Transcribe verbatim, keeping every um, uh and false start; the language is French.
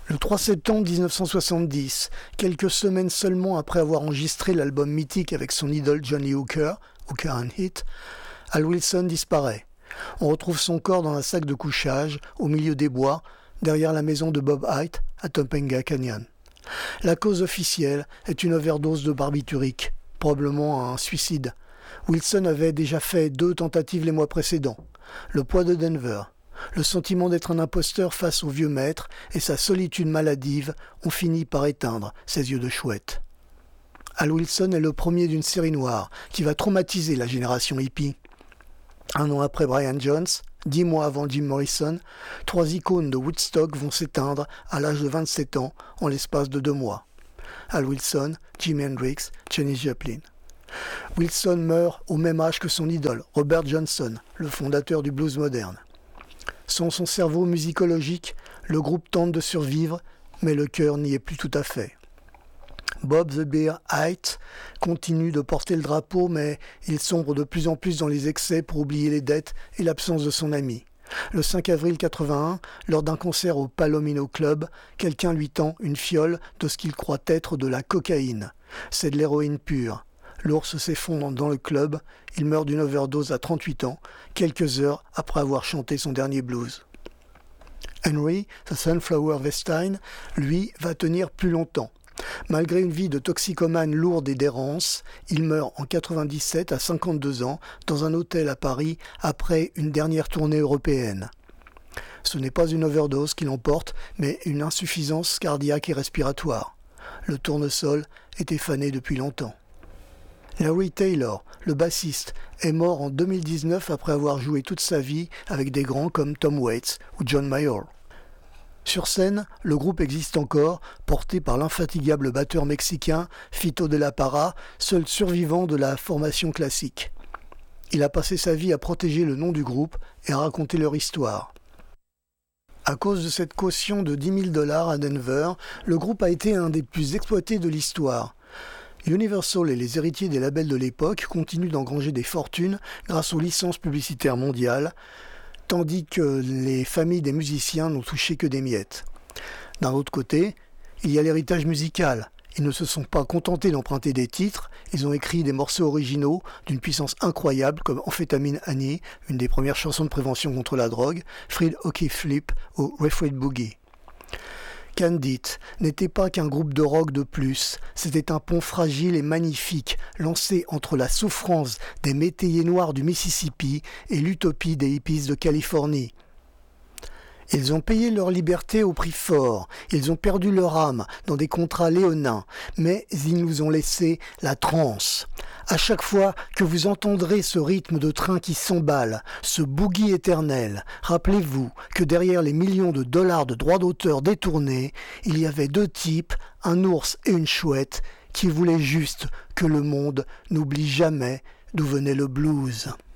Le trois septembre dix-neuf cent soixante-dix, quelques semaines seulement après avoir enregistré l'album mythique avec son idole Johnny Hooker, Hooker and Heat, Al Wilson disparaît. On retrouve son corps dans un sac de couchage, au milieu des bois, derrière la maison de Bob Hite, à Topanga Canyon. La cause officielle est une overdose de barbiturique, probablement un suicide. Wilson avait déjà fait deux tentatives les mois précédents. Le poids de Denver, le sentiment d'être un imposteur face au vieux maître et sa solitude maladive ont fini par éteindre ses yeux de chouette. Al Wilson est le premier d'une série noire qui va traumatiser la génération hippie. Un an après Brian Jones, dix mois avant Jim Morrison, trois icônes de Woodstock vont s'éteindre à l'âge de vingt-sept ans en l'espace de deux mois. Al Wilson, Jimi Hendrix, Janis Joplin. Wilson meurt au même âge que son idole, Robert Johnson, le fondateur du blues moderne. Sans son cerveau musicologique, le groupe tente de survivre, mais le cœur n'y est plus tout à fait. Bob the Bear Hite continue de porter le drapeau, mais il sombre de plus en plus dans les excès pour oublier les dettes et l'absence de son ami. Le cinq avril quatre-vingt-un, lors d'un concert au Palomino Club, quelqu'un lui tend une fiole de ce qu'il croit être de la cocaïne. C'est de l'héroïne pure. L'ours s'effondre dans le club, il meurt d'une overdose à trente-huit ans, quelques heures après avoir chanté son dernier blues. Henry, the Sunflower Westine, lui, va tenir plus longtemps. Malgré une vie de toxicomane lourde et d'errance, il meurt en quatre-vingt-dix-sept à cinquante-deux ans dans un hôtel à Paris après une dernière tournée européenne. Ce n'est pas une overdose qui l'emporte, mais une insuffisance cardiaque et respiratoire. Le tournesol était fané depuis longtemps. Larry Taylor, le bassiste, est mort en deux mille dix-neuf après avoir joué toute sa vie avec des grands comme Tom Waits ou John Mayall. Sur scène, le groupe existe encore, porté par l'infatigable batteur mexicain Fito de la Parra, seul survivant de la formation classique. Il a passé sa vie à protéger le nom du groupe et à raconter leur histoire. À cause de cette caution de dix mille dollars à Denver, le groupe a été un des plus exploités de l'histoire. Universal et les héritiers des labels de l'époque continuent d'engranger des fortunes grâce aux licences publicitaires mondiales, tandis que les familles des musiciens n'ont touché que des miettes. D'un autre côté, il y a l'héritage musical. Ils ne se sont pas contentés d'emprunter des titres, ils ont écrit des morceaux originaux d'une puissance incroyable comme Amphétamine Annie, une des premières chansons de prévention contre la drogue, Fred Hockey Flip ou Refrain Boogie. Candid n'était pas qu'un groupe de rock de plus, c'était un pont fragile et magnifique, lancé entre la souffrance des métayers noirs du Mississippi et l'utopie des hippies de Californie. Ils ont payé leur liberté au prix fort, ils ont perdu leur âme dans des contrats léonins, mais ils nous ont laissé la transe. À chaque fois que vous entendrez ce rythme de train qui s'emballe, ce boogie éternel, rappelez-vous que derrière les millions de dollars de droits d'auteur détournés, il y avait deux types, un ours et une chouette, qui voulaient juste que le monde n'oublie jamais d'où venait le blues.